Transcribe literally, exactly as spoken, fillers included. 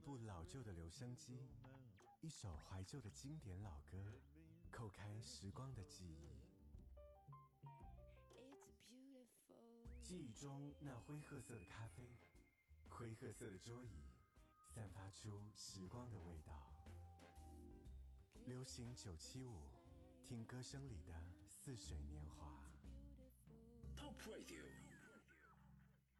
部老旧的留声机，一首怀旧的经典老歌，扣开时光的记忆。记忆中那灰褐色的咖啡，灰褐色的桌椅，散发出时光的味道。流行九七五，听歌声里的似水年华。 Top Radio